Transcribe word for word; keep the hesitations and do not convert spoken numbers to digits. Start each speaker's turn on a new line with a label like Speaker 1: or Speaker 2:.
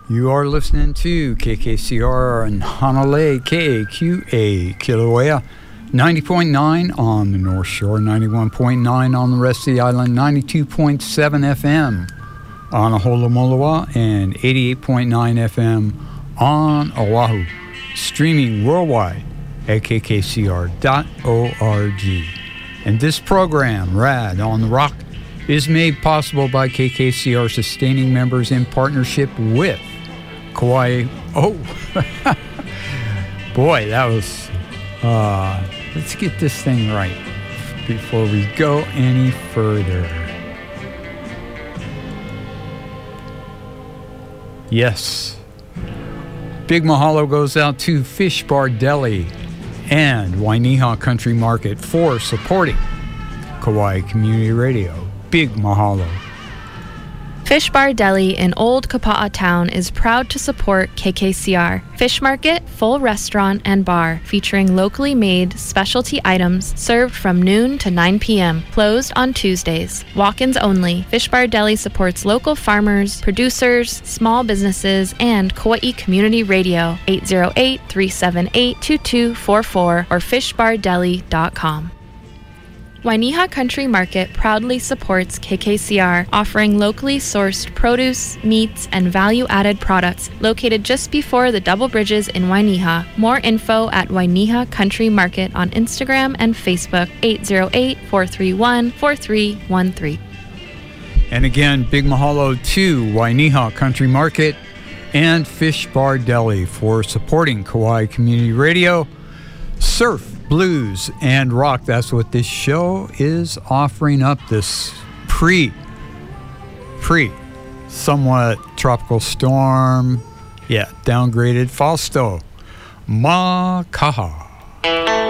Speaker 1: You are listening to K K C R in Honolulu, K A Q A, Kilauea, ninety point nine on the North Shore, ninety-one point nine on the rest of the island, ninety-two point seven F M on Honolulu, and eighty-eight point nine F M on Oahu. Streaming worldwide at k k c r dot org. And this program, Rad on the Rock, is made possible by K K C R sustaining members in partnership with Kauai. Oh, boy, that was. Uh, let's get this thing right before we go any further. Yes. Big mahalo goes out to Fish Bar Deli and Wainiha Country Market for supporting Kauai Community Radio. Big mahalo.
Speaker 2: Fish Bar Deli in Old Kapa'a Town is proud to support K K C R. Fish Market, full restaurant and bar featuring locally made specialty items served from noon to nine p.m. Closed on Tuesdays. Walk-ins only. Fish Bar Deli supports local farmers, producers, small businesses, and Kauai Community Radio. eight oh eight, three seven eight, two two four four or fish bar deli dot com. Wainiha Country Market proudly supports K K C R, offering locally sourced produce, meats, and value-added products located just before the Double Bridges in Wainiha. More info at Wainiha Country Market on Instagram and Facebook, eight oh eight, four three one, four three one three.
Speaker 1: And again, big mahalo to Wainiha Country Market and Fish Bar Deli for supporting Kauai Community Radio. Surf, blues, and rock. That's what this show is offering up this pre, pre, somewhat tropical storm. Yeah, downgraded Fausto. Makaha.